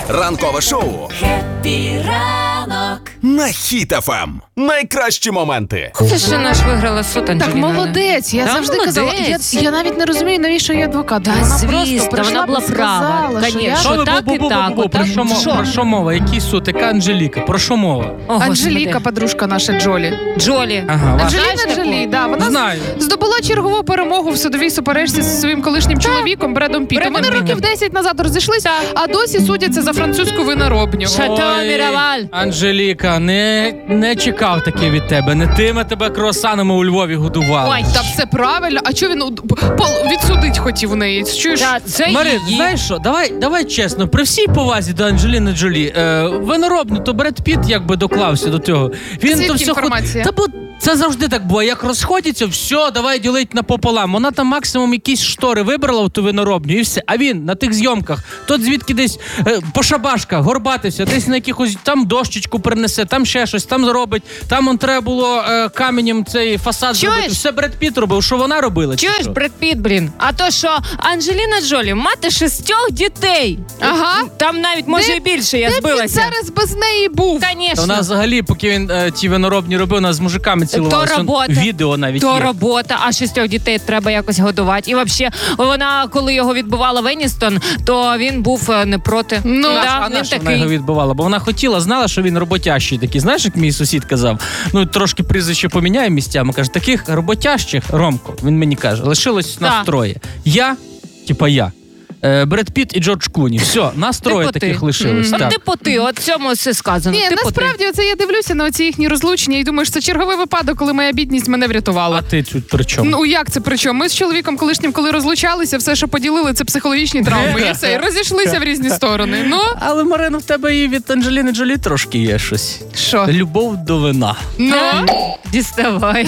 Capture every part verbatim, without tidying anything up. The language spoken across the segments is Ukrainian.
Ранкове шоу Хеппі ранок на Хіт еф ем. Найкращі моменти. Це ще наш виграла суд, Анджеліна. Так, молодець. Я Та завжди молодець. казала, я, я навіть не розумію, навіщо я адвокат. Та, вона звісно, просто прийшла вона була б і сказала, права. що Конечно. я... Що так і так, Про отак. що, мова? Що? Про що мова? Який суд? Яка Анжеліка? Про що мова? О, Анжеліка, Господи. подружка наша Джолі. Джолі. Ага, ладно. Анжеліна Знаєш таку? Джолі, да, вона Знаю. здобула чергову перемогу в судовій суперечці зі своїм колишнім чоловіком Бредом Пітом. Бредом Вони Пітом. років десять назад розійшлися, а досі судяться за французьку виноробню. Шато Ой, Міраваль. Анжеліка, не, не чекав таке від тебе. Не тими тебе круасанами у Львові годували. Ой, Та все правильно. А чого він у- пол- відсудить хотів у неї? Чуєш? Та, це Марин, її. знаєш що, давай, давай чесно, при всій повазі до Анджеліни Джолі, е, виноробню, то Бред Піт якби доклався до цього. Він Звідки то все інформація? Та бо це завжди так було. Як розходяться, все, давай ділить напополам. Вона там максимум якісь штори вибрала в ту виноробню і все. А він на тих зйомках, тот звідки десь е, по шабашках горбатився, десь на якихось там дощечку принесе, там ще щось, там зробить. Там он треба було е, каменем цей фасад Чуєш? зробити. Все Бред Піт робив. Що вона робила? чи Чуєш, що? Бред Піт, блін? А то що, Анджеліна Джолі, мати шістьох дітей. Ага. Там навіть, може, Де- і більше, я Де б він збилася. зараз без неї був? Та Конечно. вона взагалі, поки він е, ті виноробні робив, вона з мужиками цілувалася. То робота. Відео навіть То є. робота, а шістьох дітей треба якось годувати. І взагалі, вона, коли його відбувала в Еністон, то він був е, не проти. Ну, да, а він на що вона такий. його відбивала? Бо вона хотіла, знала, що він роботящий такий. Знаєш, як мій сусід казав? Ну, трошки прізвище поміняє місцями. Каже, таких роботящих, Ромко, він мені каже, лишилось нас Так. троє. Я, типа я, е, Бред Піт і Джордж Клуні. Все, нас троє Типу ти. таких лишилось. От Так. типу ти, от цьому все сказано. Ні, Типу ти. насправді оце я дивлюся на оці їхні розлучення і думаю, що це черговий випадок, коли моя бідність мене врятувала. А ти тут при чому? Ну як це при чому? Ми з чоловіком колишнім, коли розлучалися, все, що поділили, це психологічні травми. І все, і розійшлися в різні сторони. Ну, Але, Марина, в тебе і від Анджеліни Джолі трошки є щось. що? Любов до вина. Ну, Діставай.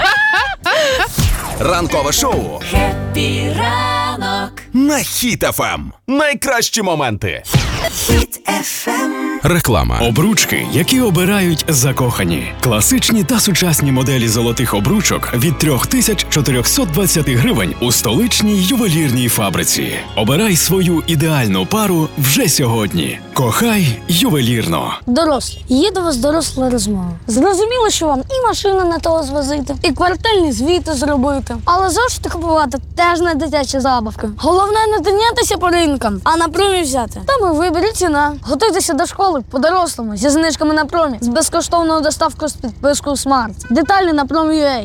Ранкове шоу Хеппі ранок на Хіт еф ем. Найкращі моменти. Хіт еф ем. Реклама. Обручки, які обирають закохані. Класичні та сучасні моделі золотих обручок від три тисячі чотириста двадцять гривень у столичній ювелірній фабриці. Обирай свою ідеальну пару вже сьогодні. Кохай ювелірно. Дорослі, є до вас доросла розмова. Зрозуміло, що вам і машину не того звозити, і квартальні звіти зробити. Але завжди купувати теж не дитячі забавки. Головне не тинятися по ринкам, а на промі взяти. Там і виберіть ціна. Готуйтеся до школи по-дорослому, зі знижками на промі, з безкоштовною доставкою з підпискою Смарт. Деталі на промі.ua.